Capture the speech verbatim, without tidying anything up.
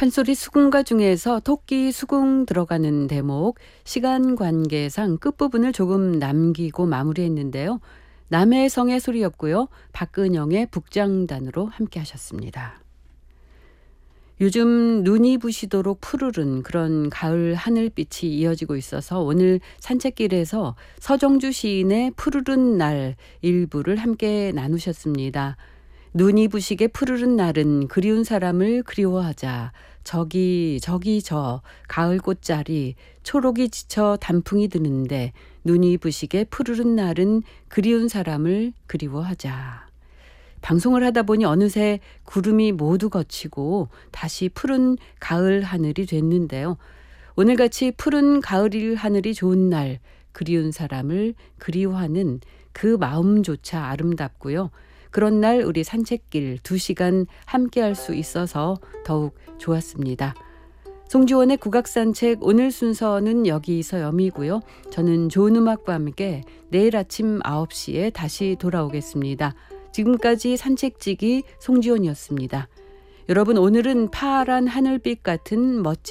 판소리 수궁가 중에서 토끼 수궁 들어가는 대목, 시간 관계상 끝부분을 조금 남기고 마무리했는데요. 남해성의 소리였고요. 박근영의 북장단으로 함께 하셨습니다. 요즘 눈이 부시도록 푸르른 그런 가을 하늘빛이 이어지고 있어서 오늘 산책길에서 서정주 시인의 푸르른 날 일부를 함께 나누셨습니다. 눈이 부시게 푸르른 날은 그리운 사람을 그리워하자. 저기 저기 저 가을 꽃자리 초록이 지쳐 단풍이 드는데 눈이 부시게 푸르른 날은 그리운 사람을 그리워하자. 방송을 하다 보니 어느새 구름이 모두 걷히고 다시 푸른 가을 하늘이 됐는데요. 오늘같이 푸른 가을 하늘이 좋은 날 그리운 사람을 그리워하는 그 마음조차 아름답고요. 그런 날 우리 산책길 두 시간 함께할 수 있어서 더욱 좋았습니다. 송지원의 국악산책 오늘 순서는 여기서 여미고요. 저는 좋은 음악과 함께 내일 아침 아홉 시에 다시 돌아오겠습니다. 지금까지 산책지기 송지원이었습니다. 여러분, 오늘은 파란 하늘빛 같은 멋진